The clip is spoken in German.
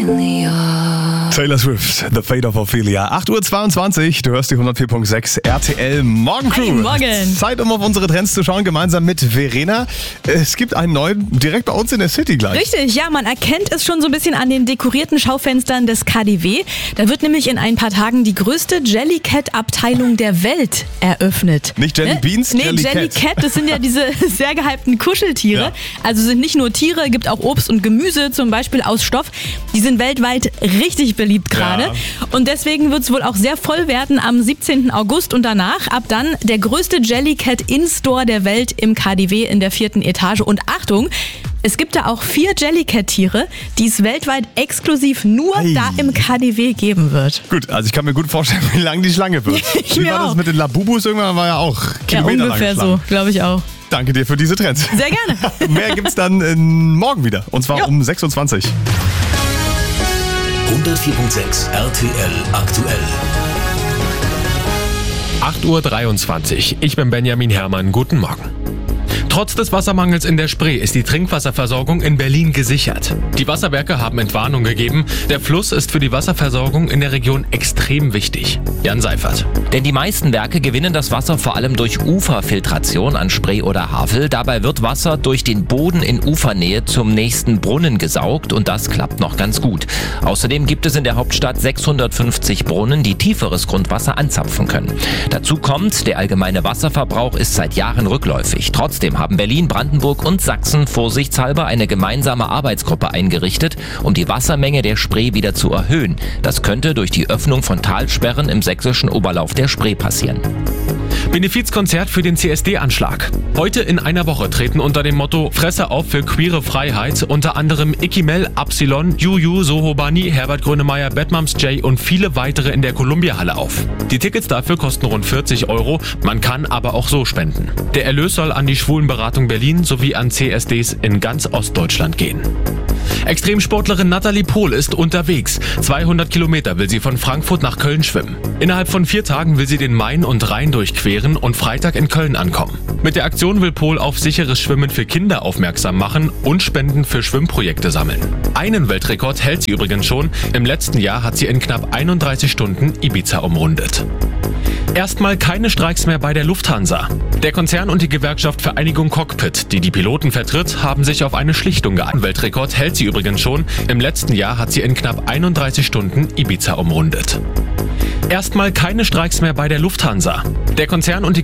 Taylor Swift, The Fate of Ophelia. 8.22 Uhr, du hörst die 104.6 RTL Morgencrew. Hey, morgen. Zeit, um auf unsere Trends zu schauen, gemeinsam mit Verena. Es gibt einen neuen, direkt bei uns in der City gleich. Richtig, ja, man erkennt es schon so ein bisschen an den dekorierten Schaufenstern des KaDeWe. Da wird nämlich in ein paar Tagen die größte Jellycat-Abteilung der Welt eröffnet. Nicht Jelly Beans, Nee, Jellycat. Jellycat, das sind ja diese sehr gehypten Kuscheltiere. Ja. Also sind nicht nur Tiere, gibt auch Obst und Gemüse, zum Beispiel aus Stoff. Die sind weltweit richtig beliebt gerade. Ja. Und deswegen wird es wohl auch sehr voll werden am 17. August und danach. Ab dann der größte Jellycat In-Store der Welt im KaDeWe in der 4. Etage. Und Achtung, es gibt da auch 4 Jellycat-Tiere, die es weltweit exklusiv nur da im KaDeWe geben wird. Gut, also ich kann mir gut vorstellen, wie lang die Schlange wird. Ich Wie mir war das auch. mit den Labubus? Irgendwann war ja auch Ja, kilometerlange ungefähr Schlangen. so, glaube ich auch. Danke dir für diese Trends. Sehr gerne. Mehr gibt's dann morgen wieder. Und zwar um 6.20 Uhr. 104.6 RTL aktuell. 8.23 Uhr. Ich bin Benjamin Herrmann. Guten Morgen. Trotz des Wassermangels in der Spree ist die Trinkwasserversorgung in Berlin gesichert. Die Wasserwerke haben Entwarnung gegeben. Der Fluss ist für die Wasserversorgung in der Region extrem wichtig. Jan Seifert. Denn die meisten Werke gewinnen das Wasser vor allem durch Uferfiltration an Spree oder Havel. Dabei wird Wasser durch den Boden in Ufernähe zum nächsten Brunnen gesaugt und das klappt noch ganz gut. Außerdem gibt es in der Hauptstadt 650 Brunnen, die tieferes Grundwasser anzapfen können. Dazu kommt, der allgemeine Wasserverbrauch ist seit Jahren rückläufig. Trotzdem haben Berlin, Brandenburg und Sachsen vorsichtshalber eine gemeinsame Arbeitsgruppe eingerichtet, um die Wassermenge der Spree wieder zu erhöhen. Das könnte durch die Öffnung von Talsperren im sächsischen Oberlauf der Spree passieren. Benefizkonzert für den CSD-Anschlag. Heute in einer Woche treten unter dem Motto Fresse auf für queere Freiheit unter anderem Ikimel, Absilon, Juju, Sohobani, Herbert Grönemeyer, Batmums J und viele weitere in der Columbia-Halle auf. Die Tickets dafür kosten rund 40 €, man kann aber auch so spenden. Der Erlös soll an die Schwulenberatung Berlin sowie an CSDs in ganz Ostdeutschland gehen. Extremsportlerin Nathalie Pohl ist unterwegs. 200 Kilometer will sie von Frankfurt nach Köln schwimmen. Innerhalb von 4 Tagen will sie den Main und Rhein durchqueren und Freitag in Köln ankommen. Mit der Aktion will Pohl auf sicheres Schwimmen für Kinder aufmerksam machen und Spenden für Schwimmprojekte sammeln. Einen Weltrekord hält sie übrigens schon. Im letzten Jahr hat sie in knapp 31 Stunden Ibiza umrundet. Erstmal keine Streiks mehr bei der Lufthansa. Der Konzern und die Gewerkschaft Vereinigung Cockpit, die die Piloten vertritt, haben sich auf eine Schlichtung geeinigt. Weltrekord hält sie übrigens schon. Im letzten Jahr hat sie in knapp 31 Stunden Ibiza umrundet. Erstmal keine Streiks mehr bei der Lufthansa. Der Konzern und die